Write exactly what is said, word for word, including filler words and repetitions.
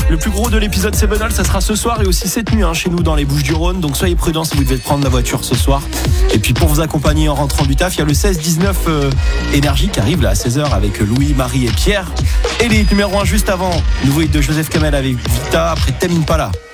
Le plus gros de l'épisode Seven All, ça sera ce soir et aussi cette nuit hein, chez nous dans les Bouches-du-Rhône. Donc soyez prudents si vous devez prendre la voiture ce soir. Et puis pour vous accompagner en rentrant du taf, il y a le seize dix-neuf euh, Énergie qui arrive là à seize heures avec Louis, Marie et Pierre. Et les numéro un juste avant, nouveau hit de Joseph Kamel avec Vita après Tame Impala.